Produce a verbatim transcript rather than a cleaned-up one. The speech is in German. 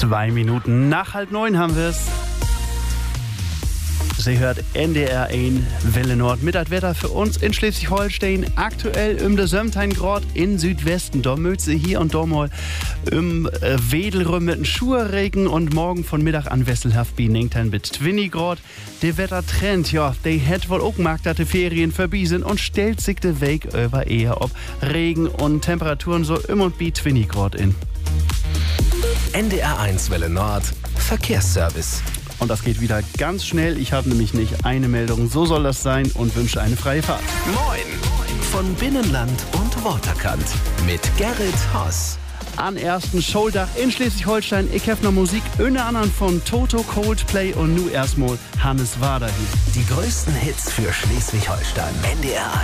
Zwei Minuten nach halb neun haben wir es. Sie hört N D R eins Welle Nord mit das Wetter für uns in Schleswig-Holstein. Aktuell im de siebzehn Grad in Südwesten. Da mögt sie hier und da mal im äh, Wedelrüm mit einem Schurregen und morgen von Mittag an wesselhaft wie Ningtan mit zwanzig Grad. Der Wettertrend, ja, der hätt wohl auch gemacht, dass die Ferien vorbei sind und stellt sich der Weg über eher ob Regen und Temperaturen so im und wie zwanzig Grad in. N D R eins Welle Nord Verkehrsservice. Und das geht wieder ganz schnell. Ich habe nämlich nicht eine Meldung. So soll das sein und wünsche eine freie Fahrt. Moin von Binnenland und Waterkant mit Gerrit Haas. An ersten Showdach in Schleswig-Holstein. Ich habe noch Musik unter anderem von Toto, Coldplay und nu erstmal Hannes Wader hier. Die größten Hits für Schleswig-Holstein. N D R eins.